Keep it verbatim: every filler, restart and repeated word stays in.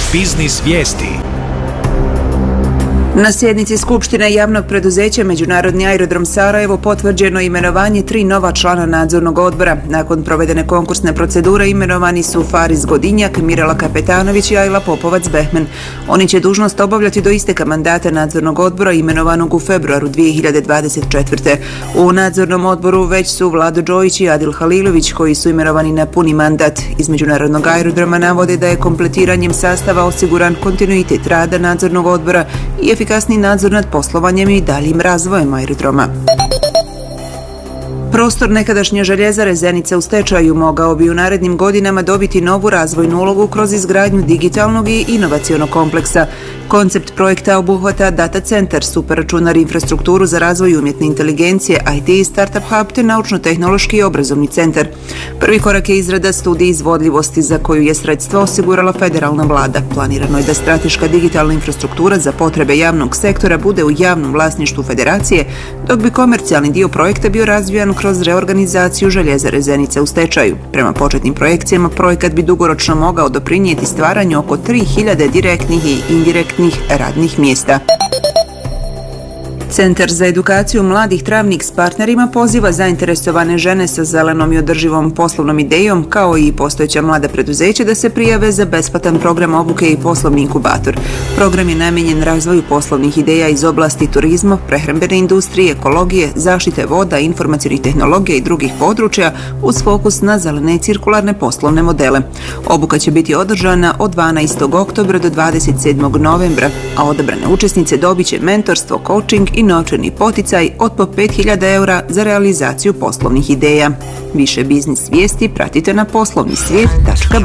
Biznis vijesti. Na sjednici Skupštine javnog preduzeća Međunarodni aerodrom Sarajevo potvrđeno imenovanje tri nova člana nadzornog odbora. Nakon provedene konkursne procedure imenovani su Faris Godinjak, Mirela Kapetanović i Ajla Popovac-Behmen. Oni će dužnost obavljati do isteka mandata nadzornog odbora imenovanog u februaru dvije hiljade dvadeset četvrte. U nadzornom odboru već su Vlado Đojić i Adil Halilović koji su imenovani na puni mandat. Iz Međunarodnog aerodroma navode da je kompletiranjem sastava osiguran kontinuitet rada nadzornog odbora i efikasni nadzor nad poslovanjem i daljim razvojem aerodroma. Prostor nekadašnje željezare Zenica u stečaju mogao bi u narednim godinama dobiti novu razvojnu ulogu kroz izgradnju digitalnog i inovacionog kompleksa. Koncept projekta obuhvata data centar, superračunar, infrastrukturu za razvoj umjetne inteligencije, I T i startup hub te naučno-tehnološki i obrazovni centar. Prvi korak je izrada studije izvodljivosti za koju je sredstva osigurala federalna vlada. Planirano je da strateška digitalna infrastruktura za potrebe javnog sektora bude u javnom vlasništvu federacije, dok bi komercijalni dio projekta bio razvijan kroz reorganizaciju željezare Zenica u stečaju. Prema početnim projekcijama, projekat bi dugoročno mogao doprinijeti stvaranju oko tri hiljade direktnih i indirektnih radnih mjesta. Centar za edukaciju mladih Travnik s partnerima poziva zainteresovane žene sa zelenom i održivom poslovnom idejom, kao i postojeća mlada preduzeća, da se prijave za besplatan program obuke i poslovni inkubator. Program je namijenjen razvoju poslovnih ideja iz oblasti turizma, prehrambene industrije, ekologije, zaštite voda, informacionih tehnologija i drugih područja uz fokus na zelene i cirkularne poslovne modele. Obuka će biti održana od dvanaestog oktobra do dvadeset sedmog novembra, a odabrane učesnice dobit će mentorstvo, coaching i novčani poticaj od po pet hiljada eura za realizaciju poslovnih ideja. Više biznis vijesti pratite na poslovni svijet tačka b